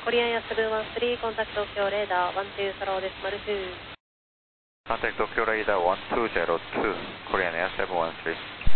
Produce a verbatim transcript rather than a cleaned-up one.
コリアンエアセブンワンスリー、コンタクト東京レーダーワンツーゼロデシマルツー。 Contact Tokyo Radar one two zero two, Korean Air seven one three.